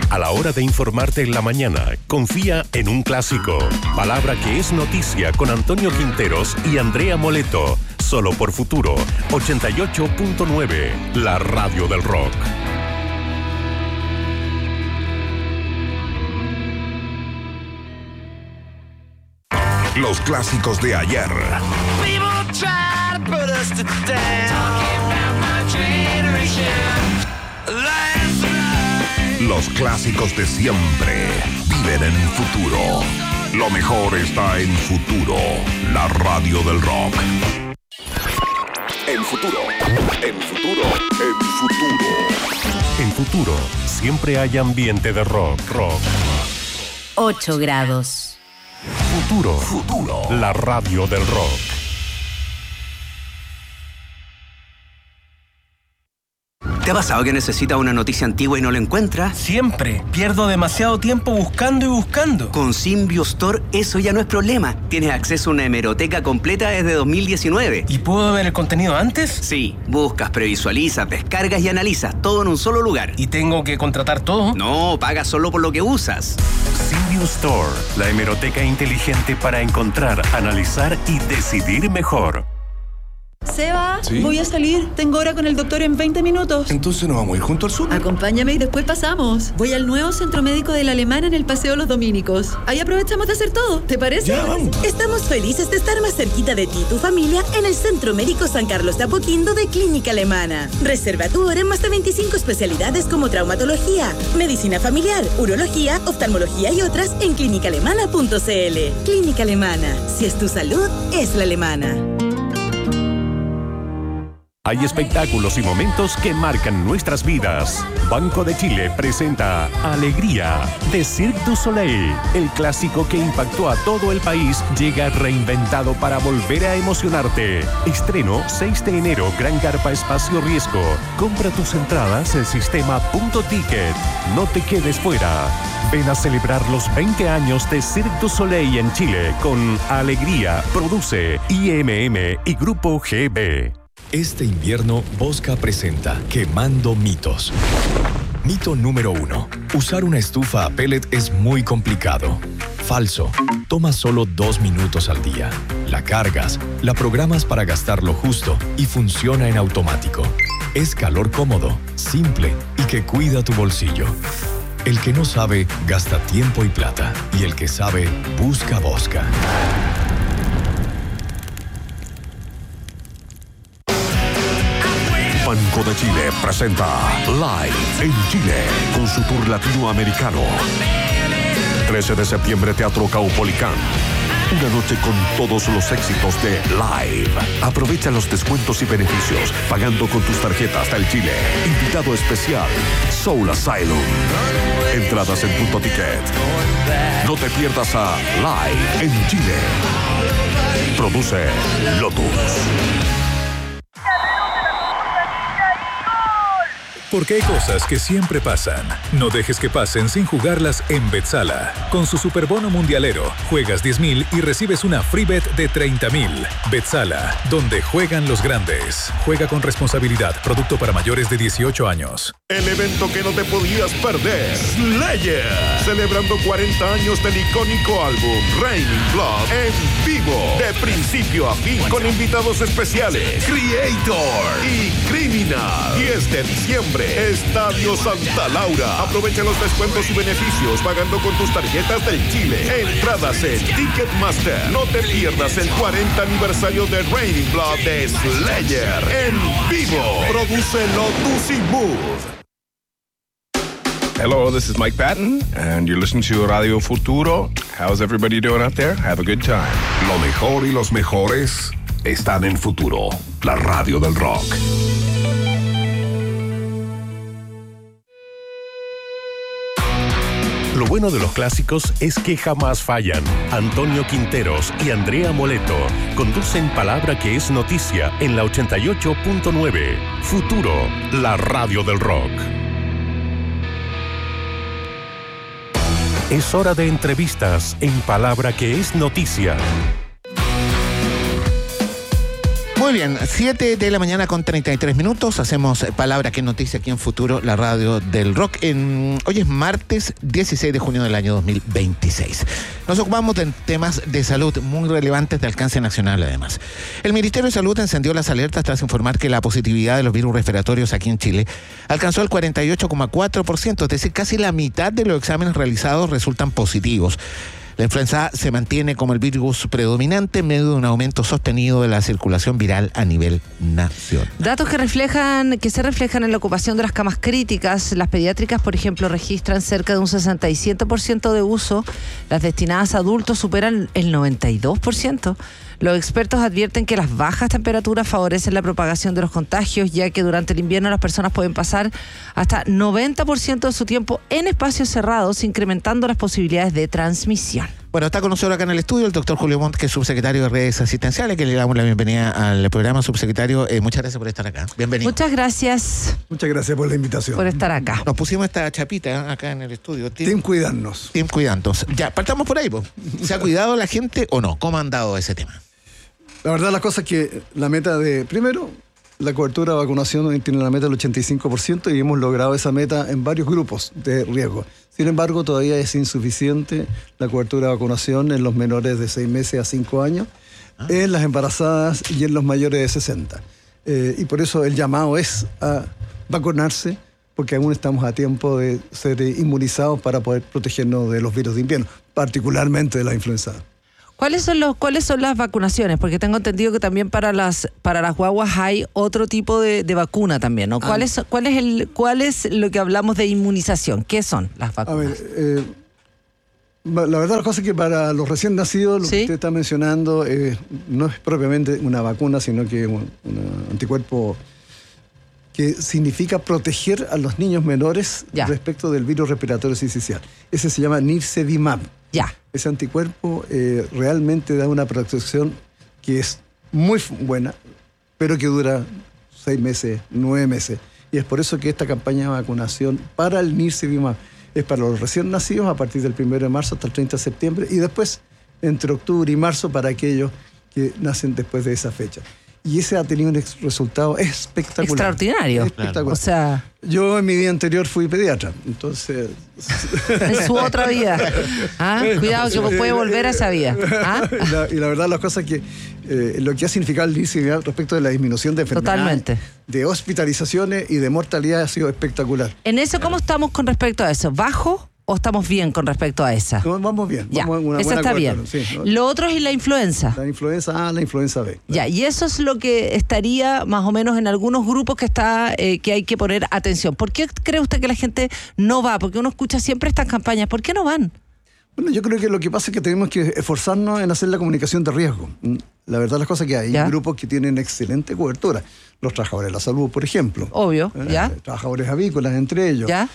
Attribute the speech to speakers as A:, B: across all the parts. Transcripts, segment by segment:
A: A la hora de informarte en la mañana, confía en un clásico. Palabra que es noticia con Antonio Quinteros y Andrea Moleto. Solo por Futuro 88.9, la radio del rock.
B: Los clásicos de ayer. Los clásicos de siempre viven en el futuro. Lo mejor está en Futuro, la radio del rock. En Futuro, en Futuro, en Futuro.
A: En Futuro siempre hay ambiente de rock.
C: 8 grados.
A: Futuro, la radio del rock.
D: ¿Te ha pasado que necesitas una noticia antigua y no la encuentras?
E: Siempre. Pierdo demasiado tiempo buscando y buscando.
D: Con Symbio Store eso ya no es problema. Tienes acceso a una hemeroteca completa desde 2019.
E: ¿Y puedo ver el contenido antes?
D: Sí. Buscas, previsualizas, descargas y analizas todo en un solo lugar.
E: ¿Y tengo que contratar todo?
D: No, pagas solo por lo que usas.
A: Symbio Store, la hemeroteca inteligente para encontrar, analizar y decidir mejor.
F: Seba,
G: ¿Sí?
F: Voy a salir. Tengo hora con el doctor en 20 minutos.
G: Entonces nos vamos a ir junto al súper.
F: Acompáñame y después pasamos. Voy al nuevo centro médico de la Alemana en el Paseo Los Dominicos. Ahí aprovechamos de hacer todo. ¿Te parece?
G: Ya, vamos.
H: Estamos felices de estar más cerquita de ti y tu familia en el Centro Médico San Carlos de Apoquindo de Clínica Alemana. Reserva tu hora en más de 25 especialidades como traumatología, medicina familiar, urología, oftalmología y otras en clínicaalemana.cl. Clínica Alemana. Si es tu salud, es la alemana.
A: Hay espectáculos y momentos que marcan nuestras vidas. Banco de Chile presenta Alegría de Cirque du Soleil. El clásico que impactó a todo el país llega reinventado para volver a emocionarte. Estreno 6 de enero, Gran Carpa Espacio Riesgo. Compra tus entradas en sistema Punto Ticket. No te quedes fuera. Ven a celebrar los 20 años de Cirque du Soleil en Chile con Alegría. Produce IMM y Grupo GB.
I: Este invierno, Bosca presenta Quemando Mitos. Mito número 1. Usar una estufa a pellet es muy complicado. Falso. Toma solo 2 minutos al día. La cargas, la programas para gastar lo justo y funciona en automático. Es calor cómodo, simple y que cuida tu bolsillo. El que no sabe, gasta tiempo y plata. Y el que sabe, busca Bosca.
B: Banco de Chile presenta Live en Chile con su tour latinoamericano. 13 de septiembre, Teatro Caupolicán. Una noche con todos los éxitos de Live. Aprovecha los descuentos y beneficios pagando con tus tarjetas del Chile. Invitado especial, Soul Asylum. Entradas en Punto Ticket. No te pierdas a Live en Chile. Produce Lotus.
J: Porque hay cosas que siempre pasan. No dejes que pasen sin jugarlas en Betsala. Con su superbono mundialero, juegas 10,000 y recibes una free bet de 30,000. Betsala, donde juegan los grandes. Juega con responsabilidad. Producto para mayores de 18 años.
K: El evento que no te podías perder. Slayer. Celebrando 40 años del icónico álbum Raining Blood en vivo. De principio a fin con invitados especiales. Creator y Criminal. 10 de diciembre. Estadio Santa Laura. Aprovecha los descuentos y beneficios pagando con tus tarjetas del Chile. Entradas en Ticketmaster. No te pierdas el 40 aniversario de Raining Blood de Slayer en vivo. Produce Lotus y Mood.
L: Hello, this is Mike Patton, and you're listening to Radio Futuro. How's everybody doing out there? Have a good time.
B: Lo mejor y los mejores están en Futuro, la radio del rock.
A: Lo bueno de los clásicos es que jamás fallan. Antonio Quinteros y Andrea Moleto conducen Palabra que es noticia en la 88.9. Futuro, la radio del rock. Es hora de entrevistas en Palabra que es noticia.
G: Muy bien, 7 de la mañana con 33 minutos. Hacemos Palabra que Noticia aquí en Futuro, la radio del rock. Hoy es martes 16 de junio del año 2026. Nos ocupamos de temas de salud muy relevantes de alcance nacional además. El Ministerio de Salud encendió las alertas tras informar que la positividad de los virus respiratorios aquí en Chile alcanzó el 48,4%, es decir, casi la mitad de los exámenes realizados resultan positivos. La influenza A se mantiene como el virus predominante en medio de un aumento sostenido de la circulación viral a nivel nacional.
M: Datos que se reflejan en la ocupación de las camas críticas. Las pediátricas, por ejemplo, registran cerca de un 67% de uso. Las destinadas a adultos superan el 92%. Los expertos advierten que las bajas temperaturas favorecen la propagación de los contagios, ya que durante el invierno las personas pueden pasar hasta 90% de su tiempo en espacios cerrados, incrementando las posibilidades de transmisión.
G: Bueno, está con nosotros acá en el estudio el doctor Julio Montt, que es subsecretario de Redes Asistenciales, que le damos la bienvenida al programa. Subsecretario, muchas gracias por estar acá. Bienvenido.
M: Muchas gracias.
N: Muchas gracias por la invitación.
M: Por estar acá.
G: Nos pusimos esta chapita acá en el estudio.
N: Team Cuidarnos.
G: Team Cuidarnos. Ya, partamos por ahí, po. ¿Se ha cuidado la gente o no? ¿Cómo han dado ese tema?
N: La verdad, la cosa es que la meta primero, la cobertura de vacunación tiene la meta del 85% y hemos logrado esa meta en varios grupos de riesgo. Sin embargo, todavía es insuficiente la cobertura de vacunación en los menores de 6 meses a 5 años, en las embarazadas y en los mayores de 60. Y por eso el llamado es a vacunarse, porque aún estamos a tiempo de ser inmunizados para poder protegernos de los virus de invierno, particularmente de la influenza.
M: ¿Cuáles son las vacunaciones? Porque tengo entendido que también para las guaguas hay otro tipo de vacuna también, ¿no? ¿Cuál es lo que hablamos de inmunización? ¿Qué son las vacunas?
N: A ver, la verdad la cosa es que para los recién nacidos, lo que usted está mencionando no es propiamente una vacuna, sino que un anticuerpo que significa proteger a los niños menores respecto del virus respiratorio sincicial. Ese se llama Nirsevimab.
M: Ya.
N: Ese anticuerpo realmente da una protección que es muy buena, pero que dura 6 meses, 9 meses. Y es por eso que esta campaña de vacunación para el Nirsevimab es para los recién nacidos a partir del 1 de marzo hasta el 30 de septiembre y después entre octubre y marzo para aquellos que nacen después de esa fecha. Y ese ha tenido un resultado espectacular.
M: Extraordinario.
N: Espectacular.
M: O sea,
N: yo en mi vida anterior fui pediatra, entonces...
M: En su otra vida. Cuidado que puede volver a esa vida.
N: Y la verdad, las cosas que lo que ha significado el ICV respecto de la disminución de enfermedades, de hospitalizaciones y de mortalidad ha sido espectacular.
M: ¿En eso cómo estamos con respecto a eso? ¿Bajo o estamos bien con respecto a esa?
N: No, vamos bien.
M: Ya,
N: vamos una
M: esa
N: buena
M: está bien.
N: Sí, ¿no?
M: Lo otro es la influenza.
N: La influenza A, la influenza B.
M: Ya, y eso es lo que estaría más o menos en algunos grupos que hay que poner atención. ¿Por qué cree usted que la gente no va? Porque uno escucha siempre estas campañas. ¿Por qué no van?
N: Bueno, yo creo que lo que pasa es que tenemos que esforzarnos en hacer la comunicación de riesgo. La verdad, las cosas que hay grupos que tienen excelente cobertura. Los trabajadores de la salud, por ejemplo.
M: Obvio, ¿ya?
N: Trabajadores avícolas, entre ellos.
M: ¿Ya?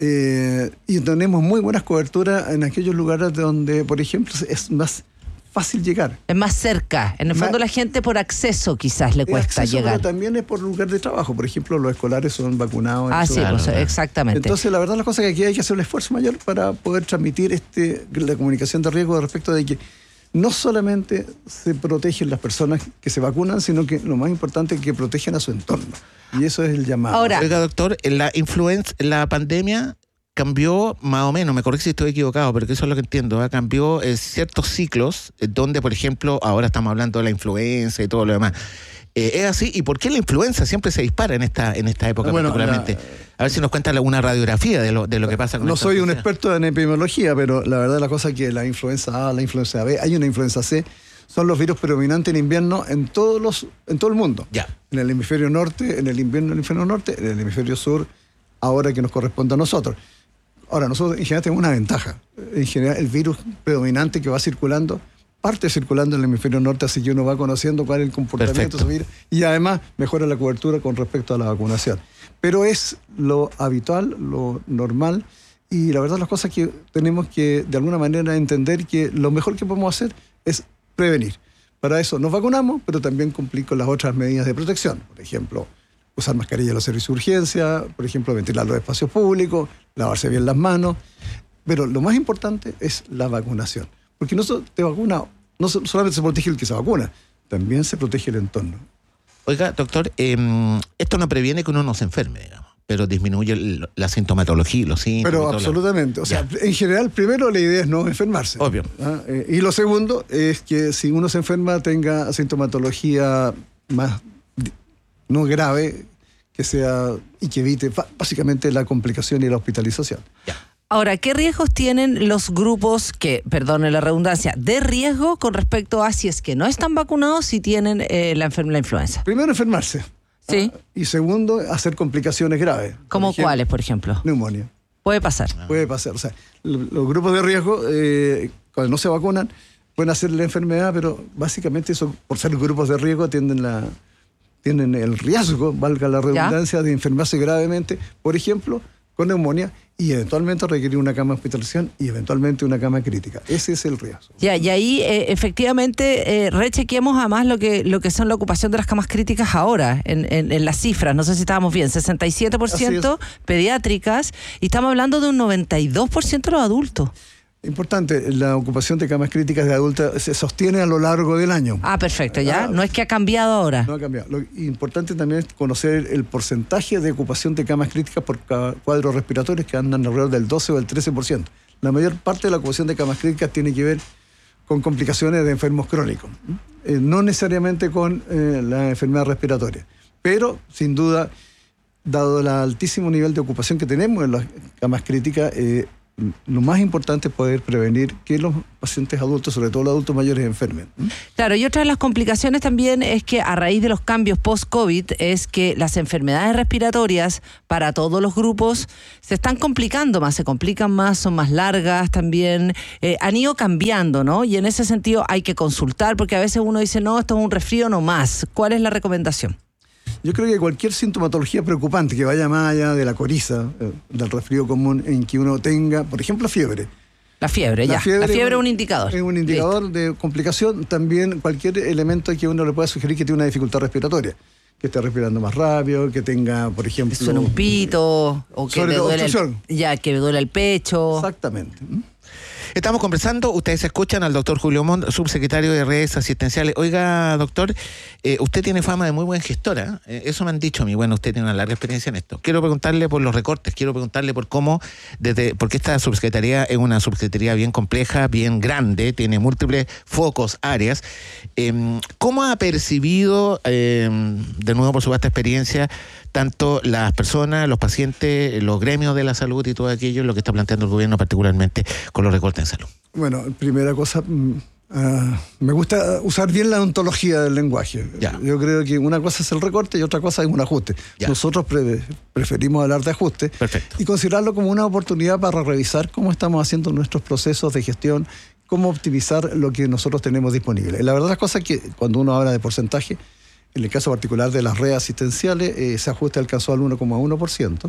N: Y tenemos muy buenas coberturas en aquellos lugares donde, por ejemplo, es más fácil llegar.
M: Es más cerca. En el fondo la gente por acceso quizás le cuesta llegar.
N: Pero también es por lugar de trabajo. Por ejemplo, los escolares son vacunados.
M: Exactamente.
N: Entonces, la verdad, la cosa es que aquí hay que hacer un esfuerzo mayor para poder transmitir la comunicación de riesgo respecto de que no solamente se protegen las personas que se vacunan, sino que lo más importante es que protegen a su entorno. Y eso es el llamado.
G: Ahora, oiga, doctor, la pandemia cambió más o menos, me corrijo si estoy equivocado, pero que eso es lo que entiendo, cambió ciertos ciclos donde, por ejemplo, ahora estamos hablando de la influenza y todo lo demás. ¿Es así? ¿Y por qué la influenza siempre se dispara en esta época particularmente? A ver si nos cuenta alguna radiografía de lo que pasa con
N: No soy un experto en epidemiología, pero la verdad la cosa es que la influenza A, la influenza B, hay una influenza C, son los virus predominantes en invierno en todo el mundo.
G: Ya.
N: En el hemisferio norte, en el invierno del hemisferio norte, en el hemisferio sur, ahora que nos corresponde a nosotros. Ahora, nosotros en general tenemos una ventaja. En general, el virus predominante que va circulando, parte circulando en el hemisferio norte, así que uno va conociendo cuál es el comportamiento de ese virus y además mejora la cobertura con respecto a la vacunación. Pero es lo habitual, lo normal, y la verdad las cosas que tenemos que de alguna manera entender que lo mejor que podemos hacer es prevenir. Para eso nos vacunamos, pero también cumplir con las otras medidas de protección. Por ejemplo, usar mascarilla en los servicios de urgencia, por ejemplo, ventilar los espacios públicos, lavarse bien las manos. Pero lo más importante es la vacunación. Porque no solamente se protege el que se vacuna, también se protege el entorno.
G: Oiga, doctor, esto no previene que uno no se enferme, digamos, pero disminuye la sintomatología, los síntomas.
N: Pero absolutamente. O sea, en general, primero la idea es no enfermarse.
G: Obvio.
N: Y lo segundo es que si uno se enferma tenga sintomatología más no grave, que sea y que evite básicamente la complicación y la hospitalización.
M: Ahora, ¿qué riesgos tienen los grupos que, perdone la redundancia, de riesgo con respecto a si es que no están vacunados si tienen la influenza?
N: Primero, enfermarse.
M: Sí.
N: Y segundo, hacer complicaciones graves.
M: ¿Cómo cuáles, por ejemplo?
N: Neumonía.
M: Puede pasar.
N: Puede pasar. O sea, los grupos de riesgo, cuando no se vacunan, pueden hacer la enfermedad, pero básicamente eso, por ser grupos de riesgo, tienen el riesgo, valga la redundancia, de enfermarse gravemente, por ejemplo, con neumonía, y eventualmente requerir una cama de hospitalización y eventualmente una cama crítica. Ese es el riesgo.
M: Y ahí efectivamente rechequeemos además lo que son la ocupación de las camas críticas ahora, en las cifras, no sé si estábamos bien, 67% pediátricas, y estamos hablando de un 92% de los adultos.
N: Importante, la ocupación de camas críticas de adultos se sostiene a lo largo del año.
M: Perfecto, ya. No es que ha cambiado ahora.
N: No ha cambiado. Lo importante también es conocer el porcentaje de ocupación de camas críticas por cuadros respiratorios, que andan alrededor del 12 o del 13%. La mayor parte de la ocupación de camas críticas tiene que ver con complicaciones de enfermos crónicos, no necesariamente con la enfermedad respiratoria. Pero, sin duda, dado el altísimo nivel de ocupación que tenemos en las camas críticas, lo más importante es poder prevenir que los pacientes adultos, sobre todo los adultos mayores, enfermen.
M: Claro, y otra de las complicaciones también es que a raíz de los cambios post-COVID es que las enfermedades respiratorias para todos los grupos se están complicando más, se complican más, son más largas también, han ido cambiando, ¿no? Y en ese sentido hay que consultar, porque a veces uno dice, no, esto es un resfrío no más. ¿Cuál es la recomendación?
N: Yo creo que cualquier sintomatología preocupante que vaya más allá de la coriza, del resfrío común, en que uno tenga, por ejemplo, fiebre.
M: La fiebre es un indicador.
N: Es un indicador de complicación. También cualquier elemento que uno le pueda sugerir que tiene una dificultad respiratoria. Que esté respirando más rápido, que tenga, por ejemplo...
M: Que suene un pito, o que le duele el pecho.
N: Exactamente.
G: Estamos conversando, ustedes escuchan al doctor Julio Montt, subsecretario de Redes Asistenciales. Oiga, doctor, usted tiene fama de muy buen gestora, eso me han dicho a mí, bueno, usted tiene una larga experiencia en esto. Quiero preguntarle por los recortes, quiero preguntarle por cómo, porque esta subsecretaría es una subsecretaría bien compleja, bien grande, tiene múltiples focos, áreas. ¿Cómo ha percibido, de nuevo por su vasta experiencia, tanto las personas, los pacientes, los gremios de la salud y todo aquello, lo que está planteando el gobierno particularmente con los recortes en salud?
N: Bueno, primera cosa, me gusta usar bien la ontología del lenguaje. Yo creo que una cosa es el recorte y otra cosa es un ajuste. Nosotros preferimos hablar de ajuste.
G: Perfecto.
N: Y considerarlo como una oportunidad para revisar cómo estamos haciendo nuestros procesos de gestión, cómo optimizar lo que nosotros tenemos disponible. La verdad, las cosas que cuando uno habla de porcentaje, en el caso particular de las redes asistenciales, ese ajuste alcanzó al 1,1%.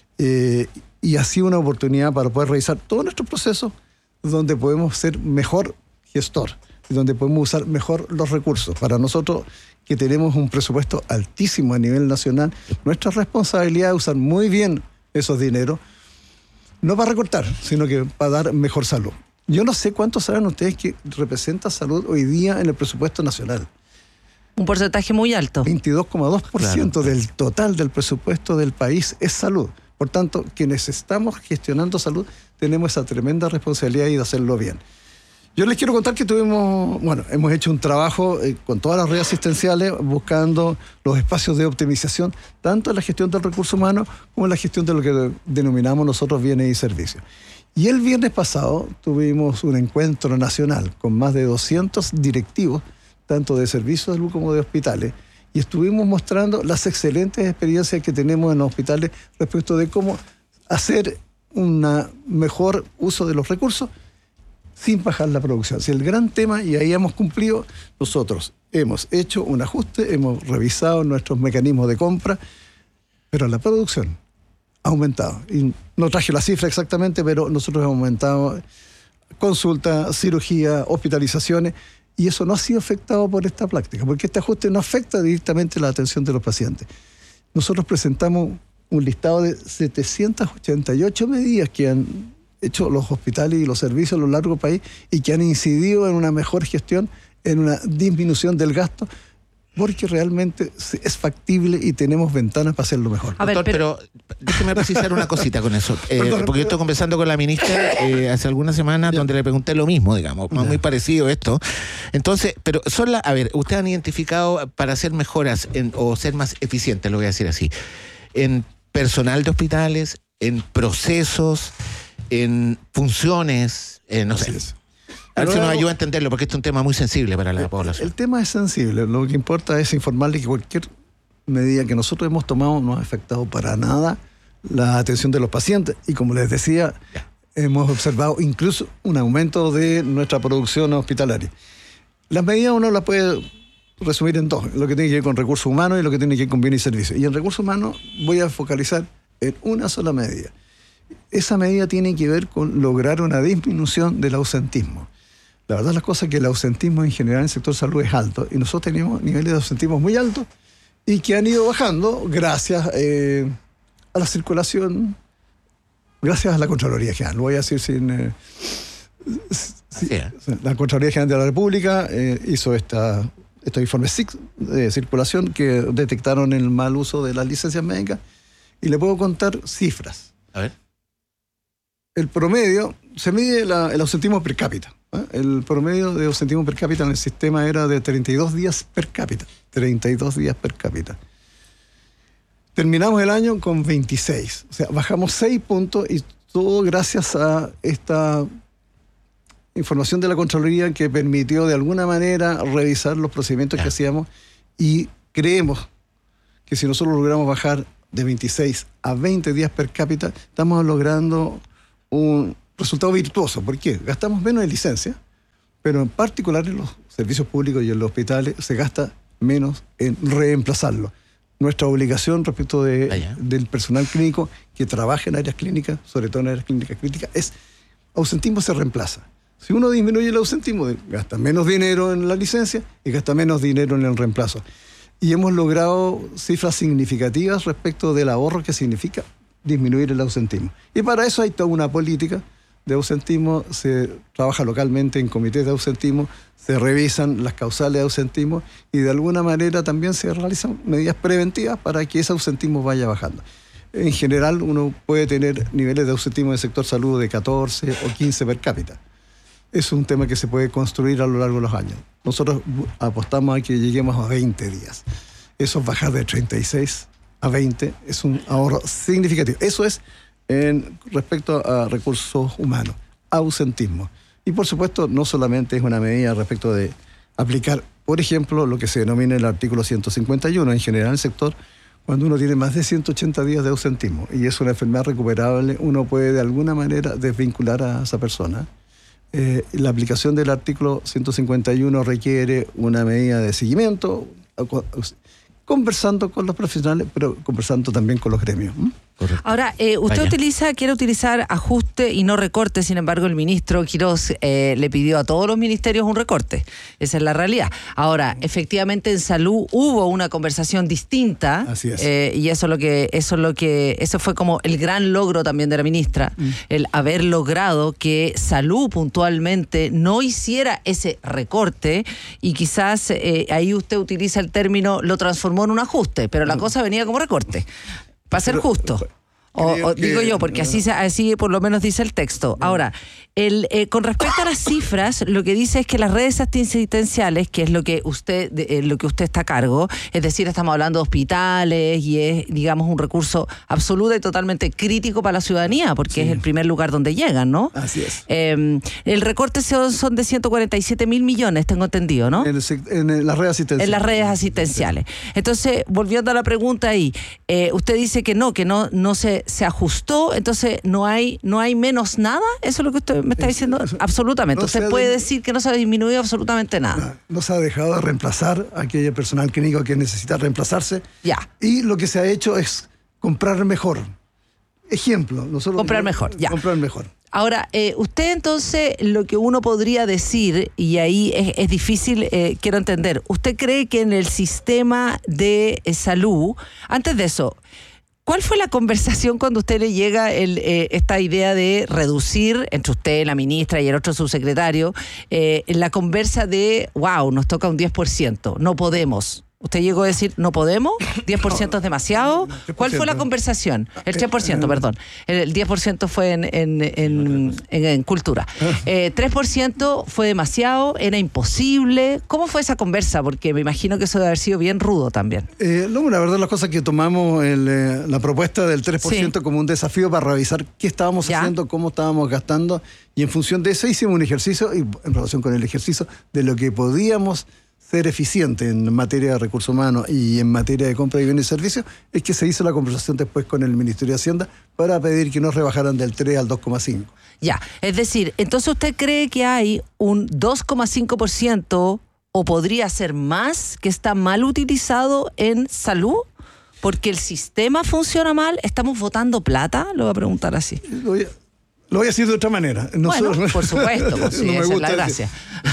N: Y así una oportunidad para poder revisar todos nuestros procesos donde podemos ser mejor gestor y donde podemos usar mejor los recursos. Para nosotros, que tenemos un presupuesto altísimo a nivel nacional, nuestra responsabilidad es usar muy bien esos dineros, no para recortar, sino que para dar mejor salud. Yo no sé cuántos saben ustedes que representa salud hoy día en el presupuesto nacional.
M: Un porcentaje muy alto.
N: 22,2% del total del presupuesto del país es salud. Por tanto, quienes estamos gestionando salud tenemos esa tremenda responsabilidad de hacerlo bien. Yo les quiero contar que hemos hecho un trabajo con todas las redes asistenciales buscando los espacios de optimización, tanto en la gestión del recurso humano como en la gestión de lo que denominamos nosotros bienes y servicios. Y el viernes pasado tuvimos un encuentro nacional con más de 200 directivos, tanto de servicios de salud como de hospitales, y estuvimos mostrando las excelentes experiencias que tenemos en los hospitales respecto de cómo hacer un mejor uso de los recursos sin bajar la producción. Si el gran tema, y ahí hemos cumplido, nosotros hemos hecho un ajuste, hemos revisado nuestros mecanismos de compra, pero la producción ha aumentado. Y no traje la cifra exactamente, pero nosotros hemos aumentado consultas, cirugía, hospitalizaciones, y eso no ha sido afectado por esta práctica, porque este ajuste no afecta directamente la atención de los pacientes. Nosotros presentamos un listado de 788 medidas que han hecho los hospitales y los servicios a lo largo del país y que han incidido en una mejor gestión, en una disminución del gasto, porque realmente es factible y tenemos ventanas para hacerlo mejor.
G: Doctor, pero déjeme precisar una cosita con eso, porque yo estoy conversando con la ministra hace algunas semanas donde le pregunté lo mismo, digamos, muy parecido esto. Entonces, pero ustedes han identificado para hacer mejoras o ser más eficientes, lo voy a decir así, en personal de hospitales, en procesos, en funciones, no sé. A ver si nos ayuda a entenderlo, porque este es un tema muy sensible para la población.
N: El tema es sensible. Lo que importa es informarle que cualquier medida que nosotros hemos tomado no ha afectado para nada la atención de los pacientes. Y como les decía, hemos observado incluso un aumento de nuestra producción hospitalaria. Las medidas uno las puede resumir en dos: lo que tiene que ver con recursos humanos y lo que tiene que ver con bienes y servicios. Y en recursos humanos voy a focalizar en una sola medida. Esa medida tiene que ver con lograr una disminución del ausentismo. La verdad las cosas es que el ausentismo en general en el sector salud es alto, y nosotros tenemos niveles de ausentismo muy altos y que han ido bajando gracias a la circulación, gracias a la Contraloría General. Lo voy a decir sin... La Contraloría General de la República hizo estos informes de circulación que detectaron el mal uso de las licencias médicas, y le puedo contar cifras.
G: A ver.
N: El promedio, se mide el ausentismo per cápita. El promedio de ausentismo per cápita en el sistema era de 32 días per cápita. 32 días per cápita. Terminamos el año con 26. O sea, bajamos 6 puntos, y todo gracias a esta información de la Contraloría que permitió de alguna manera revisar los procedimientos que hacíamos, y creemos que si nosotros logramos bajar de 26 a 20 días per cápita, estamos logrando un resultado virtuoso. ¿Por qué? Gastamos menos en licencia, pero en particular en los servicios públicos y en los hospitales se gasta menos en reemplazarlo. Nuestra obligación respecto del personal clínico que trabaja en áreas clínicas, sobre todo en áreas clínicas críticas, es ausentismo se reemplaza. Si uno disminuye el ausentismo, gasta menos dinero en la licencia y gasta menos dinero en el reemplazo. Y hemos logrado cifras significativas respecto del ahorro que significa disminuir el ausentismo. Y para eso hay toda una política de ausentismo. Se trabaja localmente en comités de ausentismo, se revisan las causales de ausentismo, y de alguna manera también se realizan medidas preventivas para que ese ausentismo vaya bajando. En general uno puede tener niveles de ausentismo en el sector salud de 14 o 15 per cápita. Es un tema que se puede construir a lo largo de los años. Nosotros apostamos a que lleguemos a 20 días. Eso es bajar de 36 a 20, es un ahorro significativo. Eso es respecto a recursos humanos, ausentismo. Y por supuesto, no solamente es una medida respecto de aplicar, por ejemplo, lo que se denomina el artículo 151, en general en el sector, cuando uno tiene más de 180 días de ausentismo y es una enfermedad recuperable, uno puede de alguna manera desvincular a esa persona. La aplicación del artículo 151 requiere una medida de seguimiento, conversando con los profesionales, pero conversando también con los gremios.
M: Ahora, usted quiere utilizar ajuste y no recorte. Sin embargo, el ministro Quirós le pidió a todos los ministerios un recorte. Esa es la realidad. Ahora, efectivamente en salud hubo una conversación distinta.
N: Así es.
M: Y eso fue como el gran logro también de la ministra, el haber logrado que salud puntualmente no hiciera ese recorte, y quizás ahí usted utiliza el término, lo transformó en un ajuste, pero la cosa venía como recorte. Para ser justo. O digo yo, porque así por lo menos dice el texto. Ahora, con respecto a las cifras, lo que dice es que las redes asistenciales, que es lo que usted está a cargo, es decir, estamos hablando de hospitales, y es, digamos, un recurso absoluto y totalmente crítico para la ciudadanía, porque es el primer lugar donde llegan, ¿no?
N: Así es.
M: El recorte son de 147.000 millones, tengo entendido, ¿no?
N: En las redes asistenciales.
M: En las redes asistenciales. Entonces, volviendo a la pregunta ahí, usted dice que no se ajustó, entonces no hay menos nada. ¿Eso es lo que usted me está diciendo? Absolutamente. Usted puede decir que no se ha disminuido absolutamente nada.
N: No se ha dejado de reemplazar a aquel personal clínico que necesita reemplazarse.
M: Ya.
N: Y lo que se ha hecho es comprar mejor. Ejemplo.
M: Comprar mejor, ya.
N: Comprar mejor.
M: Ahora, usted entonces, lo que uno podría decir, y ahí es difícil, quiero entender, ¿usted cree que en el sistema de salud, antes de eso, ¿cuál fue la conversación cuando a usted le llega esta idea de reducir, entre usted, la ministra y el otro subsecretario, la conversa de, wow, nos toca un 10%, no podemos? Usted llegó a decir, no podemos, 10% es demasiado. ¿Cuál fue la conversación? El 3%, perdón. El 10% fue en cultura. 3% fue demasiado, era imposible. ¿Cómo fue esa conversa? Porque me imagino que eso debe haber sido bien rudo también.
N: No, la verdad, las cosas que tomamos la propuesta del 3% como un desafío para revisar qué estábamos haciendo, cómo estábamos gastando, y en función de eso hicimos un ejercicio, y en relación con el ejercicio de lo que podíamos ser eficiente en materia de recursos humanos y en materia de compra de bienes y servicios, es que se hizo la conversación después con el Ministerio de Hacienda para pedir que nos rebajaran del 3 al 2,5.
M: Ya, es decir, entonces usted cree que hay un 2,5% o podría ser más que está mal utilizado en salud, porque el sistema funciona mal, estamos votando plata, lo voy a preguntar así.
N: Lo voy a decir de otra manera.
M: Bueno, por supuesto, pues sí, esa es la gracia.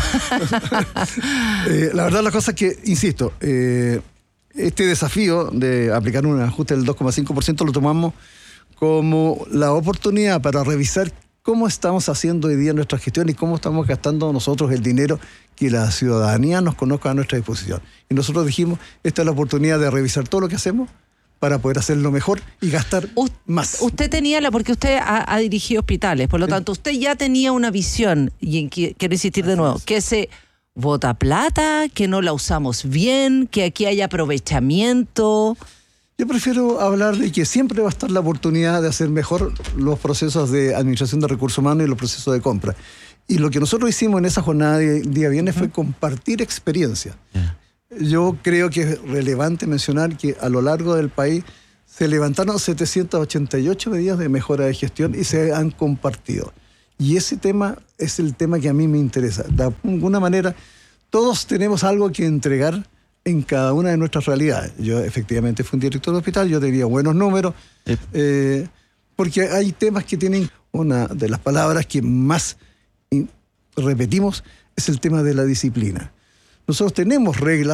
N: La verdad, la cosa es que, insisto, este desafío de aplicar un ajuste del 2,5% lo tomamos como la oportunidad para revisar cómo estamos haciendo hoy día nuestra gestión y cómo estamos gastando nosotros el dinero que la ciudadanía nos conozca a nuestra disposición. Y nosotros dijimos, esta es la oportunidad de revisar todo lo que hacemos para poder hacerlo mejor y gastar más.
M: Usted tenía, porque usted ha dirigido hospitales, por lo tanto, usted ya tenía una visión, y quiero insistir de nuevo, que se vota plata, que no la usamos bien, que aquí hay aprovechamiento.
N: Yo prefiero hablar de que siempre va a estar la oportunidad de hacer mejor los procesos de administración de recursos humanos y los procesos de compra. Y lo que nosotros hicimos en esa jornada de día viernes fue compartir experiencia. Yo creo que es relevante mencionar que a lo largo del país se levantaron 788 medidas de mejora de gestión y se han compartido. Y ese tema es el tema que a mí me interesa. De alguna manera, todos tenemos algo que entregar en cada una de nuestras realidades. Yo efectivamente fui un director de hospital, yo tenía buenos números, porque hay temas que tienen, una de las palabras que más repetimos es el tema de la disciplina. Nosotros tenemos reglas